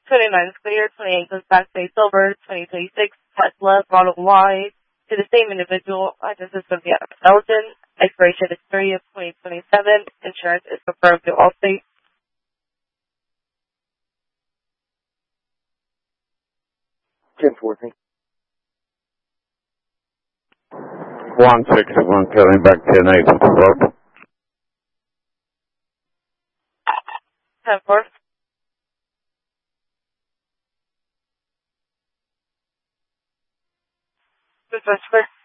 29 is clear. 28 goes back to silver. 2026 Tesla Model Y to the same individual. This is going to be out of Belgium. Expiration is 3 of 2027. Insurance is confirmed to Allstate. 10-14. 161 coming back 10-8 with the road. 10-4. This is clear.